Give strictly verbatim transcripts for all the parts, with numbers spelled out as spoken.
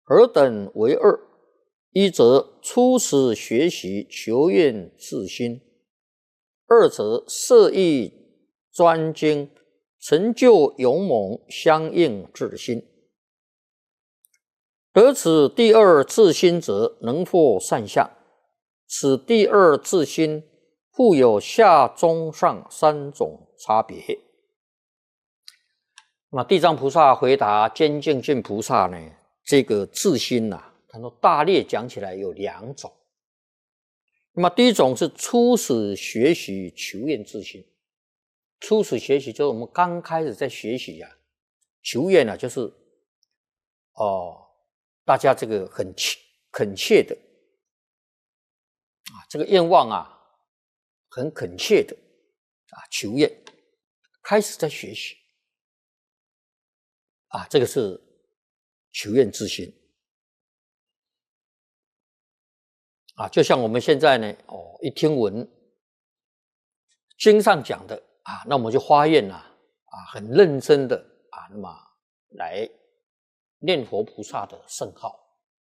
何等为二？一则初始学习求验自心，二则色意专精，成就勇猛相应自心。得此第二自心者，能获善相。此第二自心复有下中上三种差别。那么地藏菩萨回答坚精进菩萨呢，这个自心啊，他说大略讲起来有两种。那么第一种是初始学习求验自心。初始学习就是我们刚开始在学习啊，求验啊，就是哦，大家这个很恳切的啊，这个愿望啊，很恳切的啊，求验，开始在学习啊，这个是求验自心啊，就像我们现在呢，哦，一听闻经上讲的啊，那我们就发愿啊，啊，很认真的啊，那么来念佛菩萨的圣号。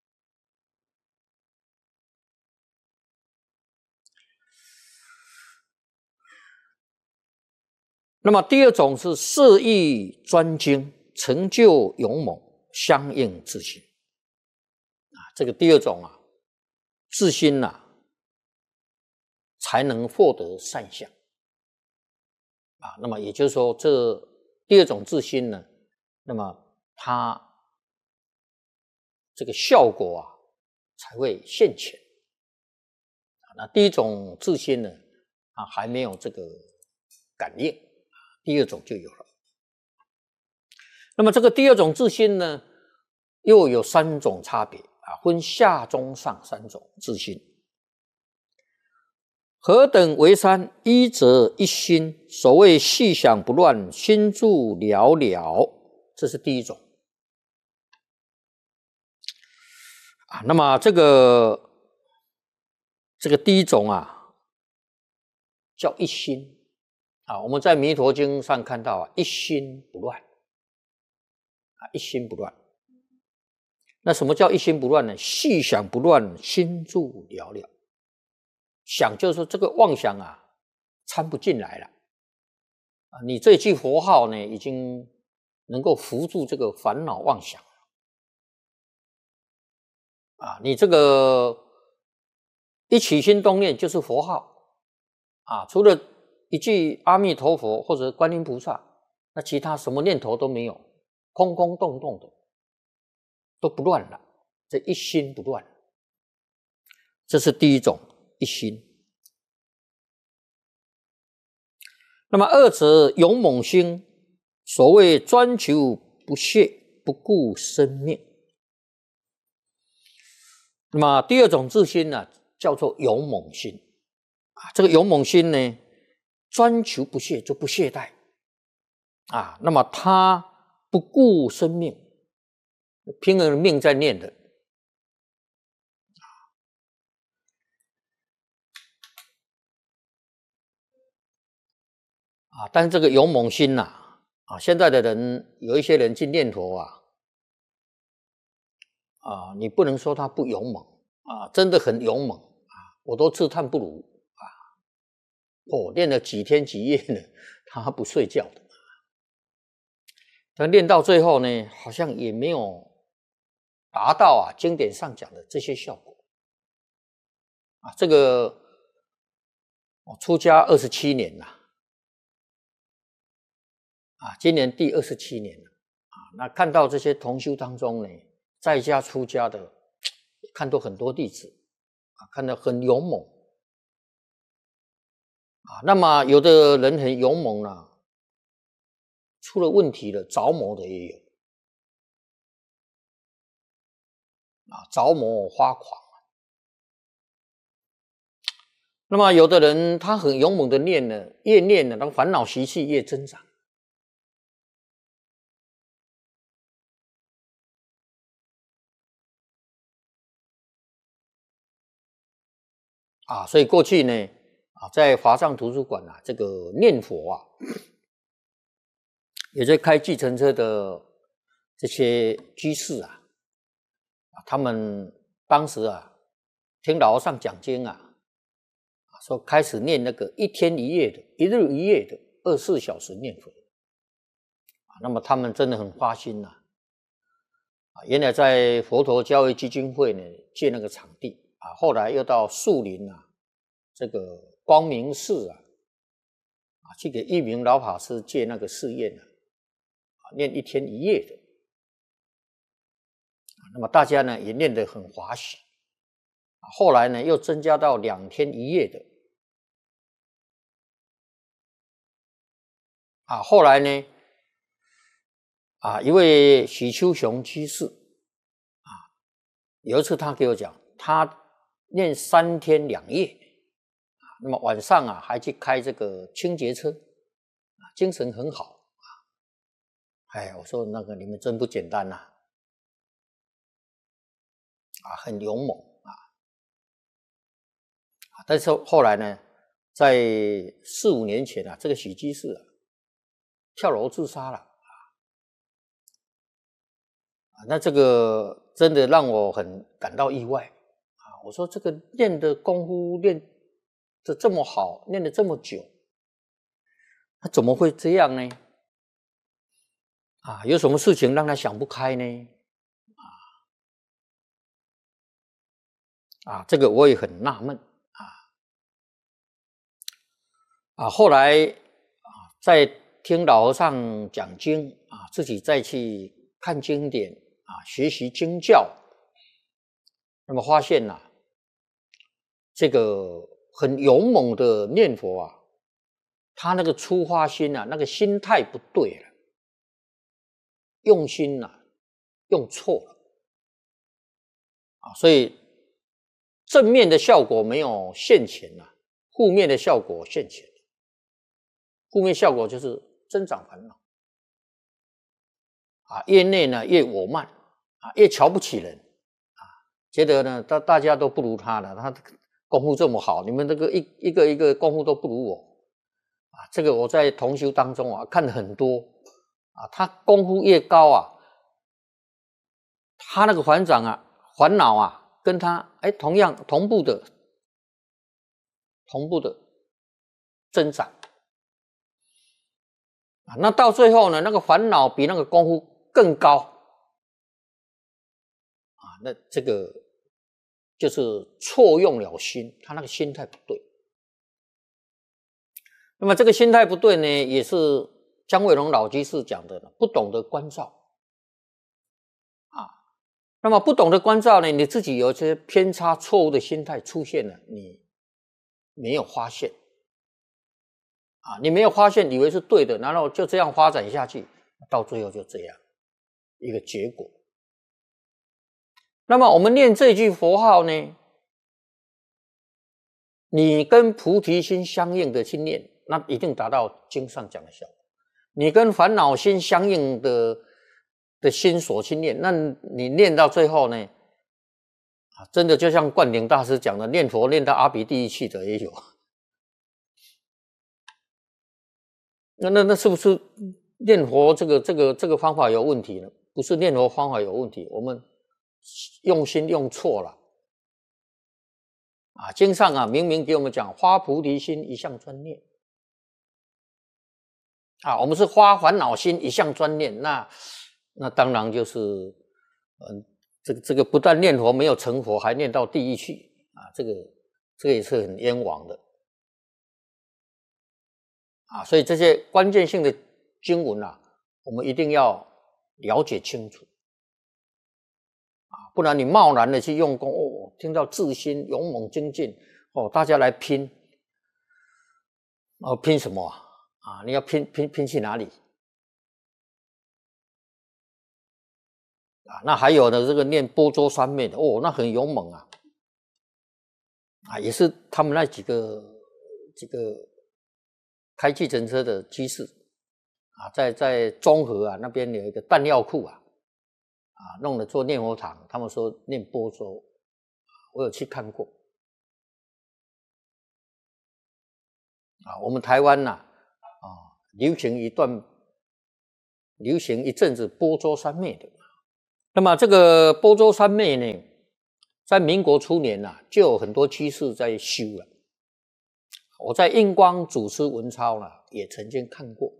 那么第二种是色意专精，成就勇猛，相应自心啊，这个第二种啊，自心呐、啊，才能获得善相啊。那么也就是说，这第二种自心呢，那么它这个效果啊才会现前啊。那第一种自心呢，啊还没有这个感应，第二种就有了。那么这个第二种自心呢，又有三种差别啊，分下中上三种自心。何等为三？一则一心，所谓细想不乱，心住了了，这是第一种啊。那么这个这个第一种啊，叫一心啊。我们在弥陀经上看到啊，一心不乱啊，一心不乱。那什么叫一心不乱呢？细想不乱，心住了了。想就是说这个妄想啊，参不进来了啊。你这句佛号呢，已经能够扶住这个烦恼妄想啊。你这个一起心动念就是佛号啊，除了一句阿弥陀佛或者观音菩萨，那其他什么念头都没有，空空洞洞的，都不乱了。这一心不乱，这是第一种一心。那么二则勇猛心，所谓专求不懈，不顾生命。那么第二种自心呢，叫做勇猛心啊。这个勇猛心呢，专求不懈，就不懈怠啊。那么他不顾生命，拼了命在念的啊。但是这个勇猛心呐、啊，啊，现在的人有一些人去念佛啊，啊，你不能说他不勇猛啊，真的很勇猛啊，我都自叹不如啊。哦，练了几天几夜呢，他不睡觉的，但练到最后呢，好像也没有达到啊经典上讲的这些效果啊。这个我出家二十七年了啊，今年第二十七年了啊。那看到这些同修当中呢，在家出家的，看到很多弟子啊，看到很勇猛啊。那么有的人很勇猛啊，出了问题了，着魔的也有啊，着魔发狂。那么有的人他很勇猛的念呢，越念呢，那个烦恼习气越增长啊。所以过去呢，啊，在华藏图书馆啊，这个念佛啊，也在开计程车的这些居士啊，啊， 他们当时啊，听老和尚讲经啊，说开始念那个一天一夜的、一日一夜的二十四小时念佛。那么他们真的很花心呐、啊。啊，原来在佛陀教育基金会呢借那个场地啊，后来又到树林啊，这个光明寺啊，啊去给一名老法师借那个寺院啊，啊念一天一夜的。啊，那么大家呢也念得很欢喜。啊，后来呢又增加到两天一夜的。啊，后来呢？啊，一位许秋雄居士啊，有一次他给我讲，他念三天两夜啊，那么晚上啊还去开这个清洁车啊，精神很好啊。哎，我说那个你们真不简单呐，啊，很勇猛啊。但是后来呢，在四五年前啊，这个许居士啊跳楼自杀了。那这个真的让我很感到意外啊！我说这个练的功夫练的这么好，练的这么久，他怎么会这样呢？啊，有什么事情让他想不开呢？啊，啊，这个我也很纳闷啊！啊，后来啊，在听老和尚讲经啊，自己再去看经典。啊，学习经教，那么发现呐、啊，这个很勇猛的念佛啊，他那个出发心啊，那个心态不对了，用心呐、啊、用错了啊，所以正面的效果没有现前呐、啊，负面的效果现前。负面效果就是增长烦恼啊，越内呢越我慢。啊，越瞧不起人啊，觉得呢，大大家都不如他了，他功夫这么好，你们这个一一个一个功夫都不如我啊。这个我在同修当中啊看了很多啊，他功夫越高啊，他那个烦恼啊，烦恼啊，跟他哎同样同步的同步的增长啊。那到最后呢，那个烦恼比那个功夫更高。啊，那这个就是错用了心，他那个心态不对。那么这个心态不对呢，也是姜伟龙老居士讲的，不懂得关照啊。那么不懂得关照呢，你自己有一些偏差、错误的心态出现了，你没有发现啊，你没有发现，以为是对的，然后就这样发展下去，到最后就这样一个结果。那么我们念这句佛号呢，你跟菩提心相应的去念，那一定达到经上讲的效果。你跟烦恼心相应的的心所去念，那你念到最后呢，啊，真的就像灌顶大师讲的，念佛念到阿鼻地狱去的也有。那那那是不是念佛这个这个这个方法有问题呢？不是念佛方法有问题，我们用心用错了啊！经上啊，明明给我们讲发菩提心，一向专念啊，我们是发烦恼心，一向专念，那那当然就是，嗯，这个这个不但念佛没有成佛，还念到地狱去啊！这个这个也是很冤枉的啊！所以这些关键性的经文啊，我们一定要了解清楚。不然你贸然的去用功哦，听到自心勇猛精进哦，大家来拼哦，拼什么啊？啊，你要拼拼拼去哪里啊？那还有呢，这个念波州三昧的哦，那很勇猛啊啊，也是他们那几个这个开计程车的居士啊，在在中和啊那边有一个弹药库啊。啊，弄了做念佛堂，他们说念波州，我有去看过。啊，我们台湾呐、啊，啊，流行一段，流行一阵子波州三昧的， 那么这个波州三昧呢，在民国初年啊，就有很多居士在修了。我在印光祖师文钞呢，也曾经看过。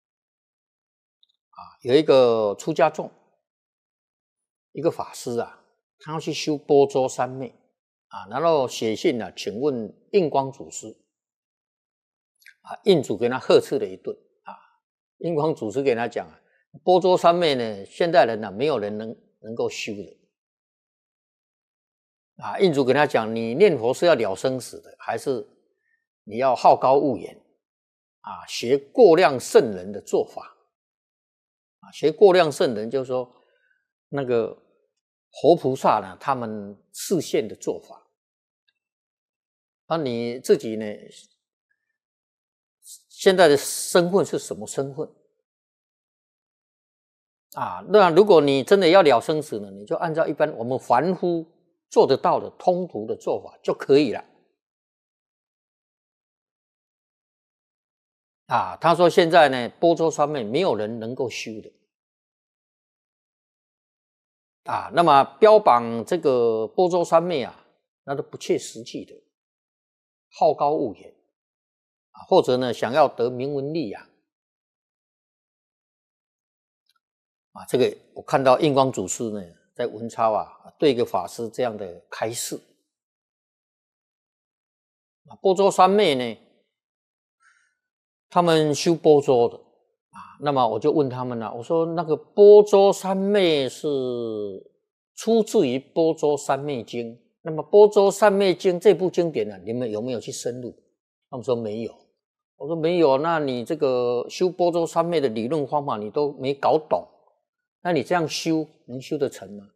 啊，有一个出家众，一个法师啊，他要去修波州三昧啊，然后写信啊，请问印光祖师啊，印祖给他呵斥了一顿啊。印光祖师给他讲啊，波州三昧呢，现代人呢、啊，没有人能能够修的啊。印祖给他讲，你念佛是要了生死的，还是你要好高骛远啊？学过量圣人的做法啊，学过量圣人就是说那个活菩萨呢，他们示现的做法。那、啊、你自己呢？现在的身份是什么身份？啊，那如果你真的要了生死呢，你就按照一般我们凡夫做得到的通途的做法就可以了。啊，他说现在呢，波州三昧没有人能够修的。啊，那么标榜这个波州三昧啊，那都不切实际的，好高骛远啊，或者呢想要得名闻利养啊，这个我看到印光祖师呢在文钞啊对一个法师这样的开示。啊，波州三昧呢，他们修波州的啊，那么我就问他们了、啊，我说那个波州三昧是出自于波州三昧经，那么波州三昧经这部经典呢、啊，你们有没有去深入？他们说没有。我说没有，那你这个修波州三昧的理论方法你都没搞懂，那你这样修能修得成吗？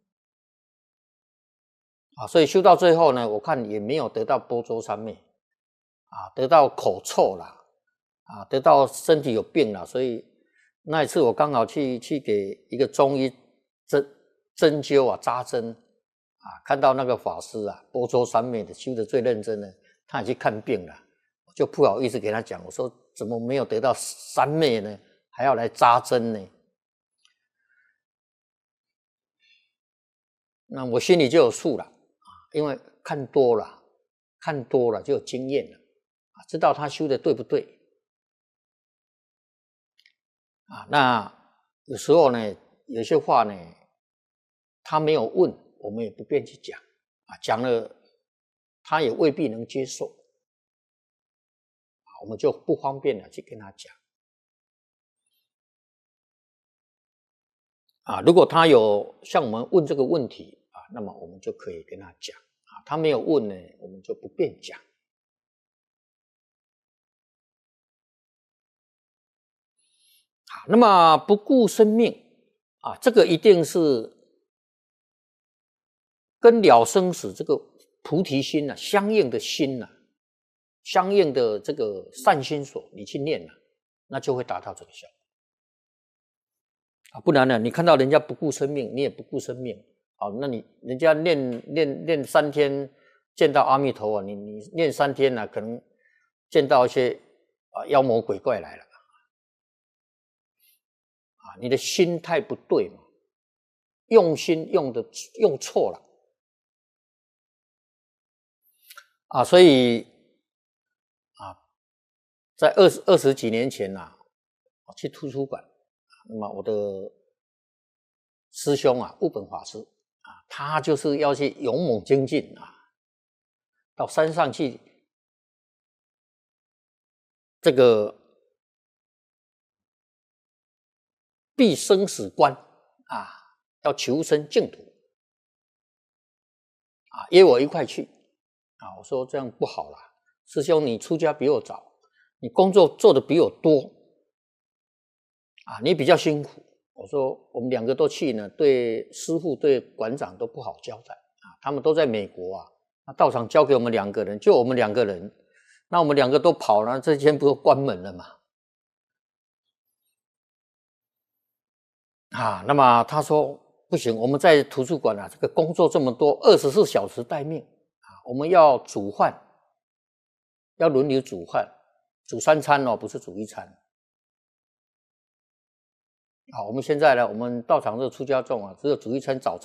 啊，所以修到最后呢，我看也没有得到波州三昧啊，得到口臭啦，啊，得到身体有病了，所以那一次我刚好去去给一个中医针针灸啊扎针啊，看到那个法师啊，波州三昧的修得最认真的，他也去看病了，我就不好意思给他讲，我说怎么没有得到三昧呢？还要来扎针呢？那我心里就有数了啊，因为看多了，看多了就有经验了啊，知道他修的对不对啊？那有时候呢，有些话呢，他没有问，我们也不便去讲啊，讲了他也未必能接受啊，我们就不方便了去跟他讲啊。如果他有向我们问这个问题啊，那么我们就可以跟他讲啊。他没有问呢，我们就不便讲。好，那么不顾生命啊，这个一定是跟了生死这个菩提心啊相应的心啊，相应的这个善心所，你去念啊，那就会达到这个效果啊。不然呢，你看到人家不顾生命，你也不顾生命啊，那你人家念念念三天见到阿弥陀佛，你你念三天呢、啊，可能见到一些啊妖魔鬼怪来了啊，你的心态不对嘛，用心用的用错了啊，所以啊，在二十二十几年前呐、啊，我去图书馆，那么我的师兄啊，悟本法师啊，他就是要去勇猛精进啊，到山上去这个避生死关啊，要求生净土啊，约我一块去啊，我说这样不好啦，师兄你出家比我早，你工作做的比我多啊，你比较辛苦。我说我们两个都去呢，对师父对馆长都不好交代啊，他们都在美国啊，那道场交给我们两个人，就我们两个人，那我们两个都跑了，这间不是关门了吗？啊，那么他说不行，我们在图书馆啊，这个工作这么多，二十四小时待命啊，我们要煮饭，要轮流煮饭，煮三餐哦，不是煮一餐。 好，我们现在呢，我们道场这个出家众啊，只有煮一餐早餐。